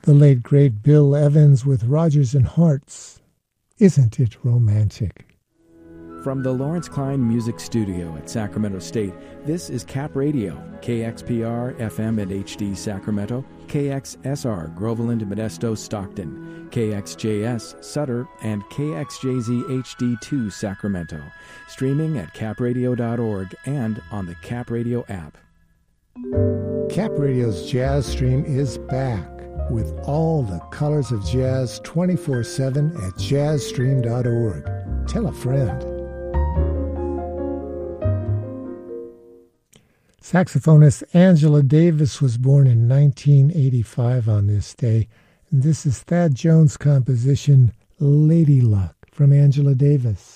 the late great Bill Evans with Rodgers and Hart's Isn't It Romantic? From the Lawrence Klein Music Studio at Sacramento State, this is Cap Radio, KXPR FM and HD Sacramento, KXSR Groveland, Modesto, Stockton, KXJS Sutter, and KXJZ HD2 Sacramento. Streaming at capradio.org and on the Cap Radio app. Cap Radio's Jazz Stream is back with all the colors of jazz 24/7 at jazzstream.org. Tell a friend. Saxophonist Angela Davis was born in 1985 on this day, and this is Thad Jones' composition, Lady Luck, from Angela Davis.